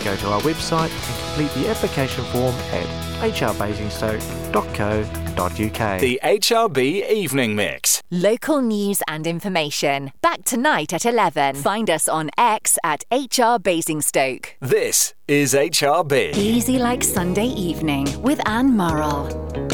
go to our website and complete the application form at hrbasingstoke.co.uk. The HRB Evening Mix. Local news and information. Back tonight at 11. Find us on X at HR Basingstoke. This is HRB. Easy like Sunday evening with Anne Murrell.